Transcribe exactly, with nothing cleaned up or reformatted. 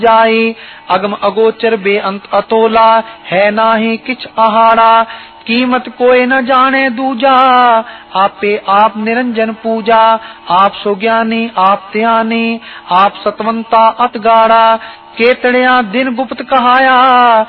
जाई। अगम अगोचर बेअंत अतोला, है नाहि किछ आहारा। कीमत कोई न जाने दूजा, आपे आप निरंजन पूजा। आप सुज्ञानी आप त्यानी, आप सतवंता अत गाढ़ा। केतड़िया दिन गुप्त कहाया,